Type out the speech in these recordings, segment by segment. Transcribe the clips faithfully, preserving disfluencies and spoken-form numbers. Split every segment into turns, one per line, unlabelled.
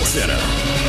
Center.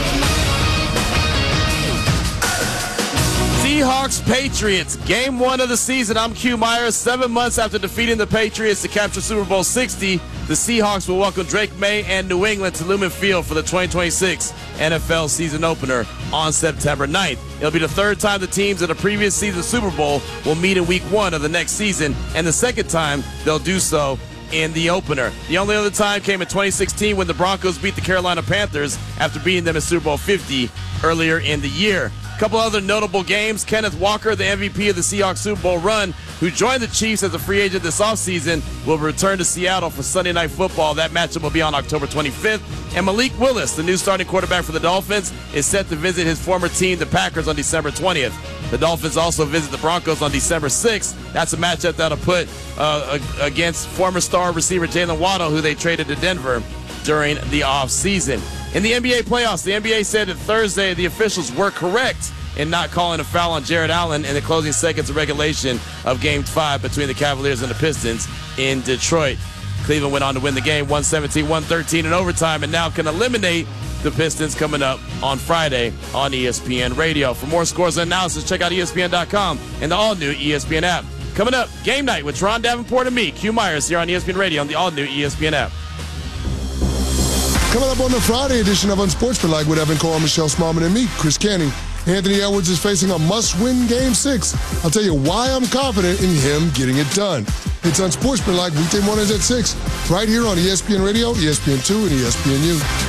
Seahawks Patriots, game one of the season. I'm Q Myers. Seven months after defeating the Patriots to capture Super Bowl sixty, the Seahawks will welcome Drake May and New England to Lumen Field for the twenty twenty-six N F L season opener on September ninth. It'll be the third time the teams in the previous season's Super Bowl will meet in week one of the next season, and the second time they'll do so in the opener. The only other time came in twenty sixteen when the Broncos beat the Carolina Panthers after beating them in Super Bowl fifty earlier in the year. A couple other notable games. Kenneth Walker, the M V P of the Seahawks Super Bowl run, who joined the Chiefs as a free agent this offseason, will return to Seattle for Sunday Night Football. That matchup will be on October twenty-fifth. And Malik Willis, the new starting quarterback for the Dolphins, is set to visit his former team, the Packers, on December twentieth. The Dolphins also visit the Broncos on December sixth. That's a matchup that'll put uh, against former star receiver Jalen Waddle, who they traded to Denver during the offseason. In the N B A playoffs, the N B A said that Thursday the officials were correct in not calling a foul on Jared Allen in the closing seconds of regulation of Game five between the Cavaliers and the Pistons in Detroit. Cleveland went on to win the game one seventeen one thirteen in overtime and now can eliminate the Pistons coming up on Friday on E S P N Radio. For more scores and analysis, check out E S P N dot com and the all-new E S P N app. Coming up, Game Night with Ron Davenport and me, Q Myers, here on E S P N Radio on the all-new E S P N app.
Coming up on the Friday edition of Unsportsmanlike with Evan Cole, Michelle Smallman, and me, Chris Canning. Anthony Edwards is facing a must-win Game six. I'll tell you why I'm confident in him getting it done. It's Unsportsmanlike weekday mornings at six, right here on E S P N Radio, E S P N two, and E S P N U.